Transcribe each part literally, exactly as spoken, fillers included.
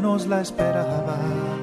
nos la esperaba.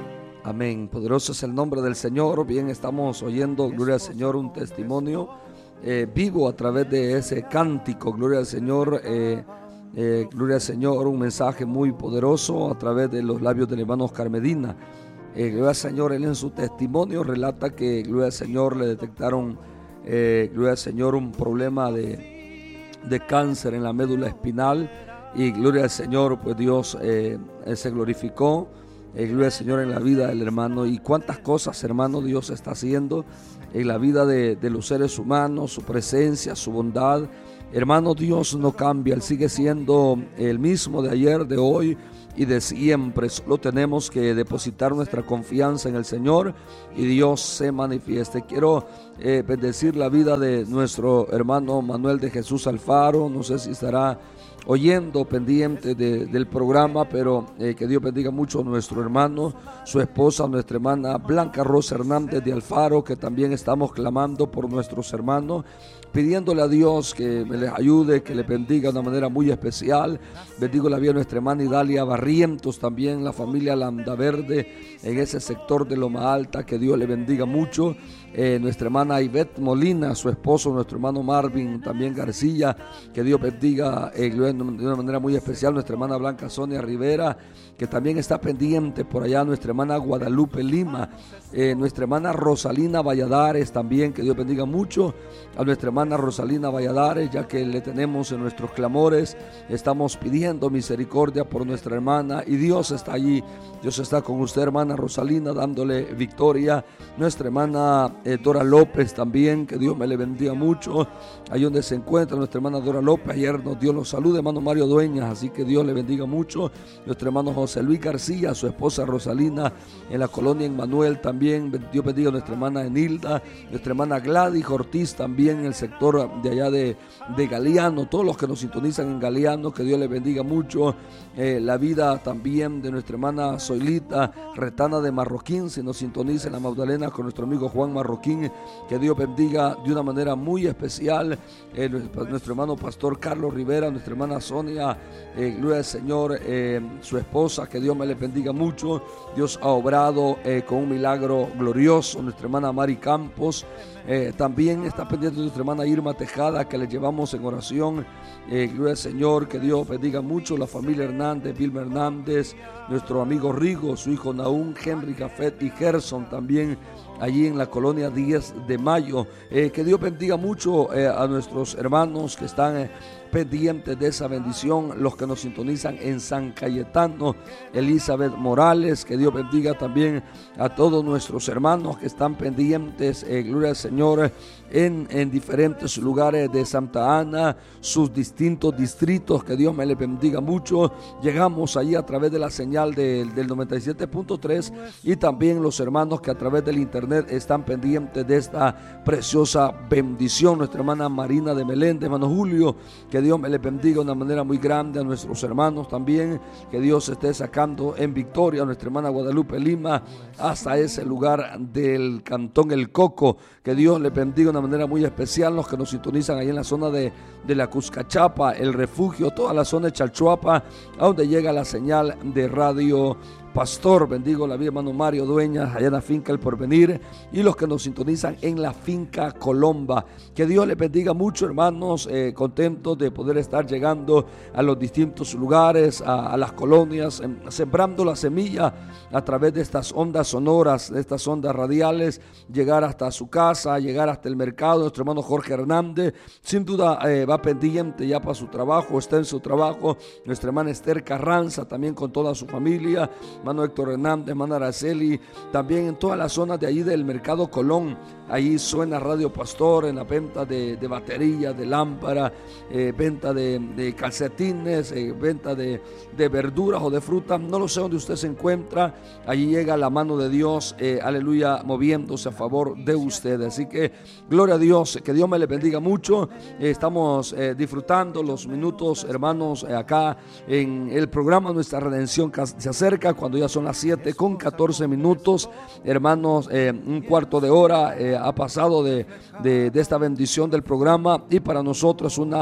Amén. Poderoso es el nombre del Señor. Bien, estamos oyendo, gloria al Señor, un testimonio eh, vivo a través de ese cántico, gloria al Señor, eh, eh, gloria al Señor, un mensaje muy poderoso a través de los labios del hermano Oscar Medina. Eh, gloria al Señor, él en su testimonio relata que, gloria al Señor, le detectaron, eh, gloria al Señor, un problema de, de cáncer en la médula espinal, y gloria al Señor, pues Dios eh, se glorificó. Eh, gloria al Señor en la vida del hermano, y cuántas cosas, hermano, Dios está haciendo en la vida de, de los seres humanos, su presencia, su bondad. Hermano, Dios no cambia, Él sigue siendo el mismo de ayer, de hoy y de siempre. Solo tenemos que depositar nuestra confianza en el Señor y Dios se manifieste. Quiero eh, bendecir la vida de nuestro hermano Manuel de Jesús Alfaro. No sé si estará oyendo, pendiente de, del programa, pero eh, que Dios bendiga mucho a nuestro hermano, su esposa, nuestra hermana Blanca Rosa Hernández de Alfaro, que también estamos clamando por nuestros hermanos, pidiéndole a Dios que me les ayude, que les bendiga de una manera muy especial. Bendigo la vida de nuestra hermana Idalia Barrientos, también la familia Landaverde en ese sector de Loma Alta, que Dios le bendiga mucho. Eh, nuestra hermana Ivette Molina, su esposo, nuestro hermano Marvin también García, que Dios bendiga eh, de una manera muy especial. Nuestra hermana Blanca Sonia Rivera, que también está pendiente por allá. Nuestra hermana Guadalupe Lima, eh, nuestra hermana Rosalina Valladares también, que Dios bendiga mucho a nuestra hermana Rosalina Valladares, ya que le tenemos en nuestros clamores. Estamos pidiendo misericordia por nuestra hermana y Dios está allí. Dios está con usted, hermana Rosalina, dándole victoria. Nuestra hermana eh, Dora López también, que Dios me le bendiga mucho ahí donde se encuentra nuestra hermana Dora López. Ayer nos dio los saludos, hermano Mario Dueñas, así que Dios le bendiga mucho. Nuestro hermano José Luis García, su esposa Rosalina en la colonia Emmanuel también. Dios bendiga a nuestra hermana Enilda, nuestra hermana Gladys Ortiz también en el sector de allá de, de Galeano. Todos los que nos sintonizan en Galeano, que Dios les bendiga mucho. Eh, la vida también de nuestra hermana Zoilita Retana de Marroquín, si nos sintoniza en la Magdalena con nuestro amigo Juan Marroquín, que Dios bendiga de una manera muy especial. Eh, nuestro hermano Pastor Carlos Rivera, nuestra hermana Sonia, eh, gloria al Señor, eh, su esposa, que Dios me les bendiga mucho. Dios ha obrado eh, con un milagro glorioso. Nuestra hermana Mari Campos, eh, también está pendiente de nuestra hermana Irma Tejada, que le llevamos en oración. Eh, gloria al Señor, que Dios bendiga mucho la familia Hernández, Vilma Hernández, nuestro amigo Rigo, su hijo Naún, Henry Jafet y Gerson también allí en la colonia diez de mayo. Eh, que Dios bendiga mucho eh, a nuestros hermanos que están eh, pendientes de esa bendición, los que nos sintonizan en San Cayetano, Elizabeth Morales, que Dios bendiga también a todos nuestros hermanos que están pendientes, eh, gloria al Señor, en, en diferentes lugares de Santa Ana, sus distintos distritos, que Dios me les bendiga mucho. Llegamos allí a través de la señal de, del noventa y siete punto tres, y también los hermanos que a través del internet están pendientes de esta preciosa bendición. Nuestra hermana Marina de Meléndez, hermano Julio, que Dios me les bendiga de una manera muy grande. A nuestros hermanos también, que Dios esté sacando en victoria. A nuestra hermana Guadalupe Lima hasta ese lugar del Cantón El Coco, que Dios les bendiga de una manera muy especial. Los que nos sintonizan ahí en la zona de, de la Cuscachapa, El Refugio, toda la zona de Chalchuapa, a donde llega la señal de Radio Pastor. Bendigo la vida, hermano Mario Dueñas, allá en la finca El Porvenir, y los que nos sintonizan en la finca Colomba. Que Dios les bendiga mucho, hermanos, eh, contentos de poder estar llegando a los distintos lugares, a, a las colonias, eh, sembrando la semilla a través de estas ondas sonoras, de estas ondas radiales, llegar hasta su casa, llegar hasta el mercado. Nuestro hermano Jorge Hernández, sin duda, eh, va pendiente ya para su trabajo, está en su trabajo. Nuestra hermana Esther Carranza, también con toda su familia. Hermano Héctor Hernández, hermana Araceli, también en todas las zonas de ahí del Mercado Colón. Ahí suena Radio Pastor en la venta de, de baterías, de lámpara, eh, venta de, de calcetines, eh, venta de, de verduras o de frutas. No lo sé dónde usted se encuentra. Allí llega la mano de Dios, eh, aleluya, moviéndose a favor de usted. Así que gloria a Dios, que Dios me le bendiga mucho. Eh, estamos eh, disfrutando los minutos, hermanos, eh, acá en el programa Nuestra Redención se acerca, cuando ya son las siete con catorce minutos, hermanos, eh, un cuarto de hora eh, ha pasado de, de, de esta bendición del programa, y para nosotros una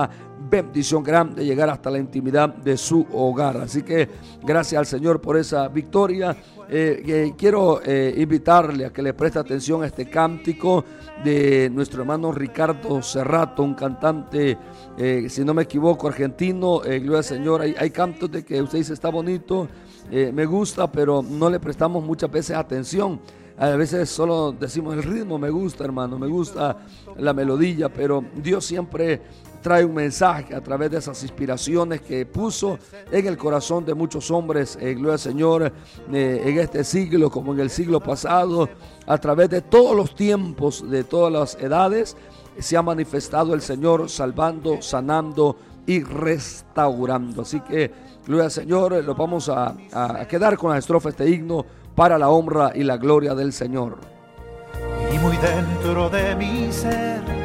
bendición grande llegar hasta la intimidad de su hogar. Así que gracias al Señor por esa victoria. Eh, eh, quiero eh, invitarle a que le preste atención a este cántico de nuestro hermano Ricardo Cerrato, un cantante, eh, si no me equivoco, argentino. Eh, gloria al Señor. Hay, hay cantos de que usted dice está bonito, eh, me gusta, pero no le prestamos muchas veces atención. A veces solo decimos el ritmo me gusta, hermano, me gusta la melodía, pero Dios siempre trae un mensaje a través de esas inspiraciones que puso en el corazón de muchos hombres, eh, gloria al Señor, eh, en este siglo como en el siglo pasado, a través de todos los tiempos, de todas las edades, se ha manifestado el Señor salvando, sanando y restaurando. Así que, gloria al Señor, lo vamos a, a quedar con la estrofa de este himno para la honra y la gloria del Señor. Y muy dentro de mi ser